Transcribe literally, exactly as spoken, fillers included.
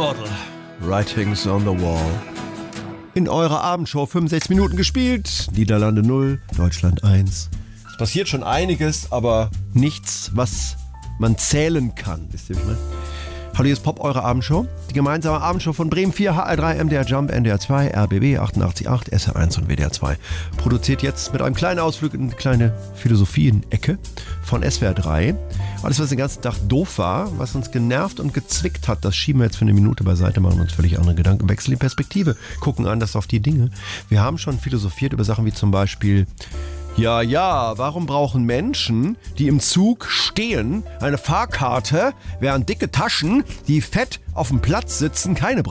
Model. Writings on the Wall. In eurer Abendshow fünfundsechzig Minuten gespielt. Niederlande null, Deutschland eins. Es passiert schon einiges, aber nichts, was man zählen kann. Wisst ihr, wie ich meine? Hallo, hier ist Pop, eure Abendshow. Die gemeinsame Abendshow von Bremen vier, H R drei, M D R Jump, N D R zwei, R B B achtundachtzig Komma acht, S R eins und W D R zwei. Produziert jetzt mit einem kleinen Ausflug in eine kleine Philosophien-Ecke von S W R drei. Alles, was den ganzen Tag doof war, was uns genervt und gezwickt hat, das schieben wir jetzt für eine Minute beiseite, machen uns völlig andere Gedanken, wechseln die Perspektive, gucken anders auf die Dinge. Wir haben schon philosophiert über Sachen wie zum Beispiel... Ja, ja, warum brauchen Menschen, die im Zug stehen, eine Fahrkarte, während dicke Taschen, die fett auf dem Platz sitzen, keine brauchen?